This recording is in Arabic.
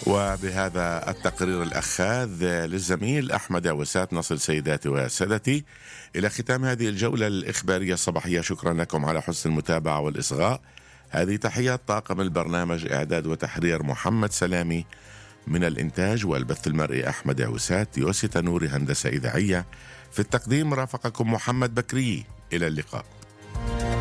وبهذا التقرير الأخاذ للزميل أحمد عوسات نصل سيداتي وسادتي إلى ختام هذه الجولة الإخبارية الصباحية. شكرا لكم على حسن المتابعة والإصغاء. هذه تحيات طاقم البرنامج، إعداد وتحرير محمد سلامي، من الإنتاج والبث المرئي أحمد عوسات، يوسي تنوري هندسة إذاعية، في التقديم رافقكم محمد بكري. إلى اللقاء.